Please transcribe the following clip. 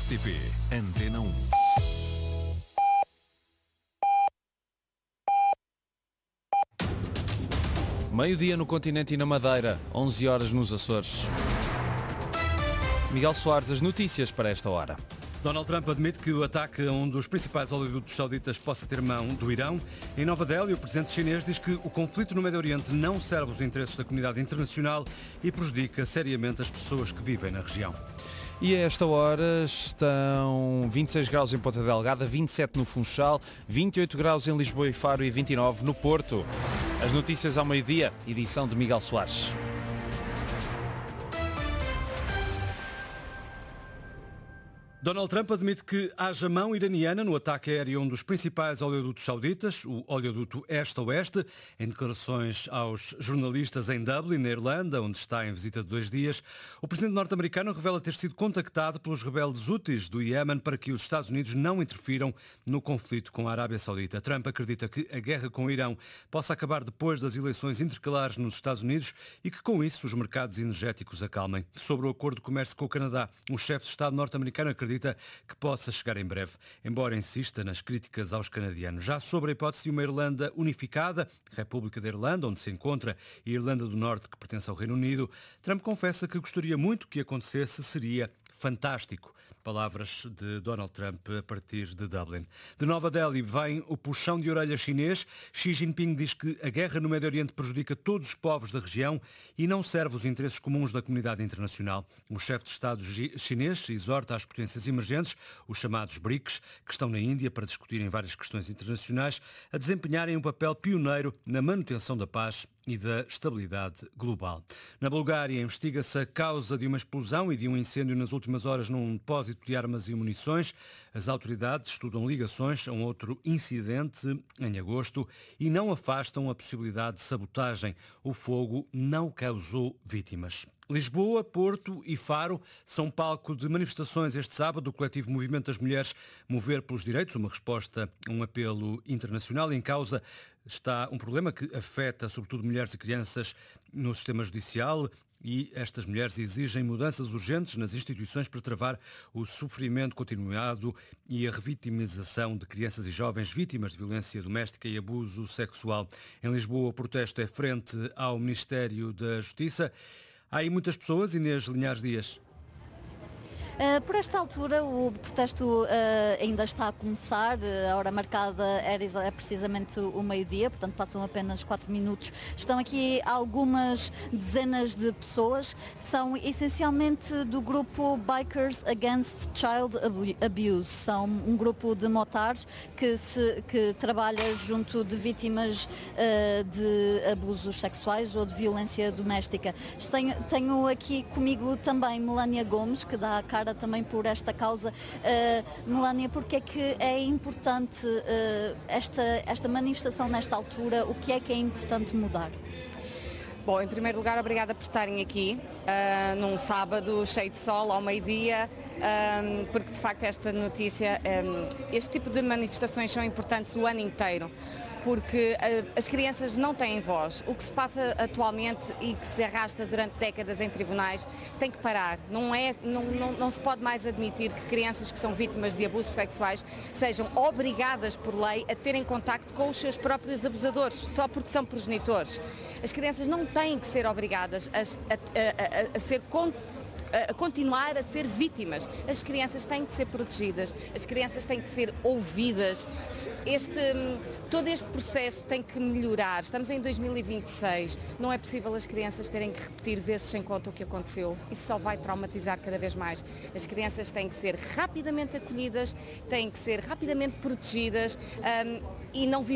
RTP Antena 1. Meio-dia no continente e na Madeira, 11 horas nos Açores. Miguel Soares, as notícias para esta hora. Donald Trump admite que o ataque a um dos principais oleodutos sauditas possa ter mão do Irão. Em Nova Delhi, o presidente chinês diz que o conflito no Médio Oriente não serve os interesses da comunidade internacional e prejudica seriamente as pessoas que vivem na região. E a esta hora estão 26 graus em Ponta Delgada, 27 no Funchal, 28 graus em Lisboa e Faro e 29 no Porto. As notícias ao meio-dia, edição de Miguel Soares. Donald Trump admite que haja mão iraniana no ataque aéreo a um dos principais oleodutos sauditas, o oleoduto Este-Oeste. Em declarações aos jornalistas em Dublin, na Irlanda, onde está em visita de 2 dias, o presidente norte-americano revela ter sido contactado pelos rebeldes Houthis do Iémen para que os Estados Unidos não interfiram no conflito com a Arábia Saudita. Trump acredita que a guerra com o Irão possa acabar depois das eleições intercalares nos Estados Unidos e que com isso os mercados energéticos acalmem. Sobre o acordo de comércio com o Canadá, o chefe de Estado norte-americano acredita que possa chegar em breve, embora insista nas críticas aos canadianos. Já sobre a hipótese de uma Irlanda unificada, República da Irlanda, onde se encontra, e Irlanda do Norte, que pertence ao Reino Unido, Trump confessa que gostaria muito que acontecesse, seria fantástico. Palavras de Donald Trump a partir de Dublin. De Nova Delhi vem o puxão de orelha chinês. Xi Jinping diz que a guerra no Médio Oriente prejudica todos os povos da região e não serve os interesses comuns da comunidade internacional. O chefe de Estado chinês exorta as potências emergentes, os chamados BRICS, que estão na Índia para discutirem várias questões internacionais, a desempenharem um papel pioneiro na manutenção da paz e da estabilidade global. Na Bulgária, investiga-se a causa de uma explosão e de um incêndio nas últimas horas num depósito de armas e munições. As autoridades estudam ligações a um outro incidente em agosto e não afastam a possibilidade de sabotagem. O fogo não causou vítimas. Lisboa, Porto e Faro são palco de manifestações este sábado do coletivo Movimento das Mulheres Mover pelos Direitos, uma resposta a um apelo internacional. Em causa está um problema que afeta sobretudo mulheres e crianças no sistema judicial e estas mulheres exigem mudanças urgentes nas instituições para travar o sofrimento continuado e a revitimização de crianças e jovens vítimas de violência doméstica e abuso sexual. Em Lisboa, o protesto é frente ao Ministério da Justiça. Há aí muitas pessoas, Inês Linhares Dias. Por esta altura o protesto ainda está a começar, a hora marcada é precisamente o meio-dia, portanto passam apenas 4 minutos. Estão aqui algumas dezenas de pessoas, são essencialmente do grupo Bikers Against Child Abuse. São um grupo de motares que trabalha junto de vítimas de abusos sexuais ou de violência doméstica. Tenho aqui comigo também Melania Gomes, que dá a cara também por esta causa. Melania, porque é que é importante esta manifestação nesta altura? O que é importante mudar? Bom, em primeiro lugar, obrigada por estarem aqui num sábado cheio de sol, ao meio-dia, porque de facto esta notícia, este tipo de manifestações são importantes o ano inteiro, porque as crianças não têm voz. O que se passa atualmente e que se arrasta durante décadas em tribunais tem que parar. Não se pode mais admitir que crianças que são vítimas de abusos sexuais sejam obrigadas por lei a terem contacto com os seus próprios abusadores, só porque são progenitores. As crianças não têm que ser obrigadas a continuar a ser vítimas. As crianças têm que ser protegidas, as crianças têm que ser ouvidas. Todo este processo tem que melhorar. Estamos em 2026, não é possível as crianças terem que repetir vezes sem conta o que aconteceu. Isso só vai traumatizar cada vez mais. As crianças têm que ser rapidamente acolhidas, têm que ser rapidamente protegidas e não